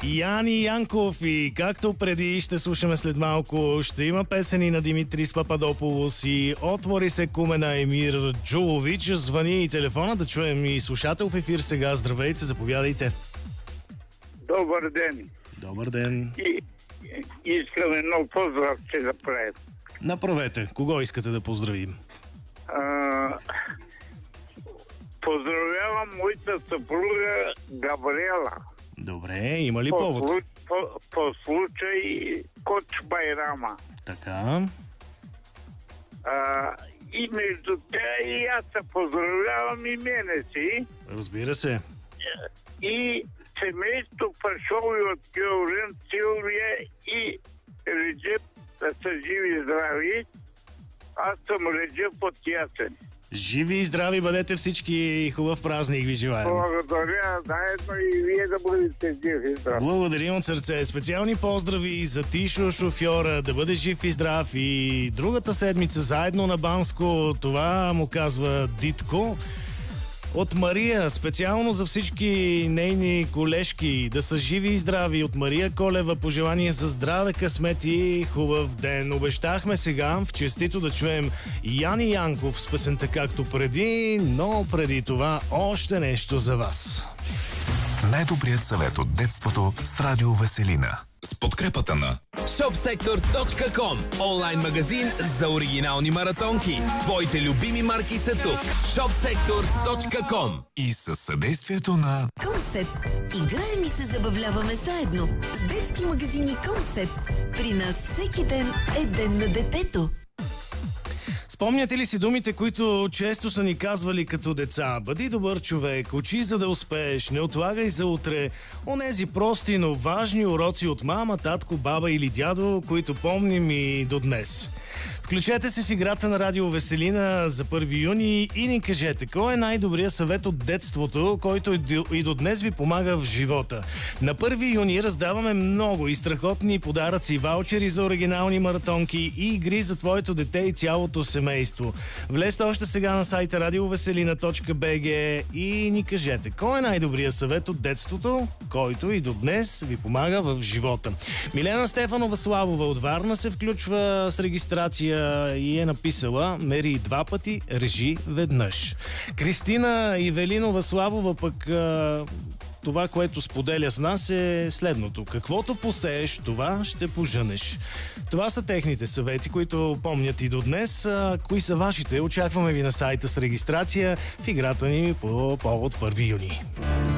Яни Янков и както преди ще слушаме след малко, ще има песени на Димитрис Пападополос и отвори се кумена Емир Джулович. Звъни и телефона да чуем и слушател в ефир сега. Здравейте, заповядайте. Добър ден. Добър ден. Искам едно поздрав, че да правим. Направете. Кого искате да поздравим? Поздравявам моята съпруга Габриела. Добре, има ли повод? По случай Коч Байрама. Така. И между тя и аз се поздравявам и мене си. Разбира се. И семейство Пашови от Георгин, Силвия и Реджеп да са живи и здрави. Аз съм Реджеп от Ясен. Живи и здрави бъдете всички и хубав празник ви желаем. Благодаря, заедно и вие да бъдете живи и здрави. Благодарим от сърце. Специални поздрави за Тишо шофьора, да бъде жив и здрав и другата седмица заедно на Банско, това му казва Дитко. От Мария, специално за всички нейни колежки, да са живи и здрави. От Мария Колева, пожелание за здраве, късмет и хубав ден. Обещахме сега в честито да чуем Яни Янков с песента както преди, но преди това още нещо за вас. Най-добрият съвет от детството с Радио Веселина. С подкрепата на shopsektor.com, онлайн магазин за оригинални маратонки. Твоите любими марки са тук. shopsektor.com и със съдействието на Комсет. Играем и се забавляваме заедно с детски магазини Комсет. При нас всеки ден е ден на детето. Спомняте ли си думите, които често са ни казвали като деца? Бъди добър човек, учи за да успееш, не отлагай за утре. Онези прости, но важни уроци от мама, татко, баба или дядо, които помним и до днес. Включете се в играта на Радио Веселина за 1 юни и ни кажете, кой е най-добрият съвет от детството, който и до днес ви помага в живота. На 1 юни раздаваме много и страхотни подаръци, ваучери за оригинални маратонки и игри за твоето дете и цялото семейство. Влезте още сега на сайта radioveselina.bg и ни кажете, кой е най-добрият съвет от детството, който и до днес ви помага в живота. Милена Стефанова Славова от Варна се включва с регистрация и е написала: мери 2 пъти, режи веднъж. Кристина Ивелинова Славова пък това, което споделя с нас е следното. Каквото посееш, това ще пожънеш. Това са техните съвети, които помнят и до днес. Кои са вашите? Очакваме ви на сайта с регистрация в играта ни по повод 1 юни.